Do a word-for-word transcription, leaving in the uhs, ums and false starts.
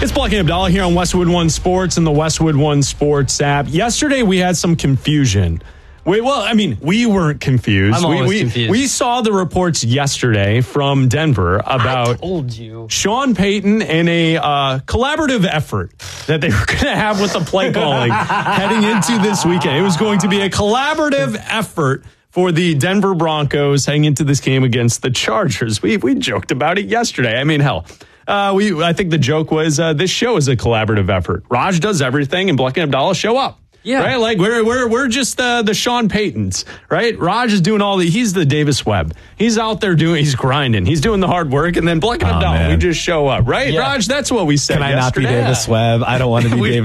It's Black and Abdallah here on Westwood One Sports and the Westwood One Sports app. Yesterday, we had some confusion. We, well, I mean, we weren't confused. I'm always we, we, confused. We saw the reports yesterday from Denver about I told you. Sean Payton and a uh, collaborative effort that they were going to have with the play calling heading into this weekend. It was going to be a collaborative effort for the Denver Broncos heading into this game against the Chargers. We we joked about it yesterday. I mean, hell, uh, we I think the joke was uh, this show is a collaborative effort. Raj does everything, and Black and Abdallah show up. Yeah, right. Like we're we're we're just uh, the Sean Paytons, right? Raj is doing all the. He's the Davis Webb. He's out there doing. He's grinding. He's doing the hard work, and then Black and Oh, Abdallah, man. we just show up, right? Yeah. Raj, that's what we said. Can I not be yesterday. Davis Webb? I don't want to be We- Davis